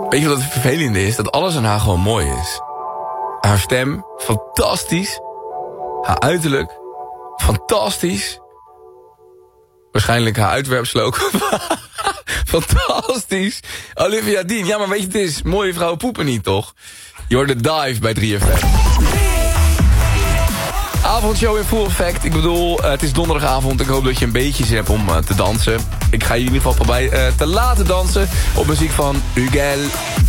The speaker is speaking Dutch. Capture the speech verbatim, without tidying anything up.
Weet je wat het vervelende is? Dat alles aan haar gewoon mooi is. Haar stem, fantastisch. Haar uiterlijk, fantastisch. Waarschijnlijk haar uitwerpsel ook. Fantastisch. Olivia Dean. Ja, maar weet je, het is mooie vrouwen poepen niet, toch? Je hoort de Dive bij drie F M. Avondshow in full effect. Ik bedoel, uh, het is donderdagavond. Ik hoop dat je een beetje zin hebt om uh, te dansen. Ik ga je in ieder geval proberen uh, te laten dansen op muziek van Ugel.